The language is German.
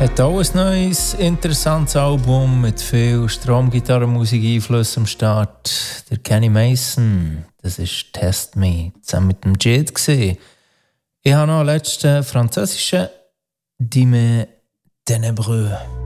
Hat auch ein neues, interessantes Album mit viel Stromgitarrenmusik-Einfluss am Start. Der Kenny Mason, das ist «Test Me», zusammen mit dem Jade gesehen. Ich habe noch einen letzten französischen «Dime Ténébreux».